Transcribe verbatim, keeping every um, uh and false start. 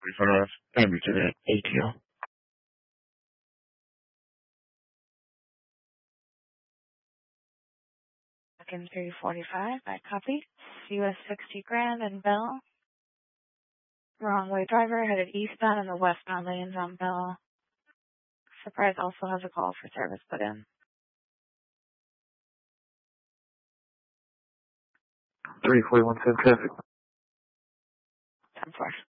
twenty-five, maybe today, A T O. Second three forty-five, I copy. U S sixty Grand and Bell. Wrong way driver headed eastbound in the westbound lanes on Bell. Surprise also has a call for service put in. three forty-one, seven traffic. ten four.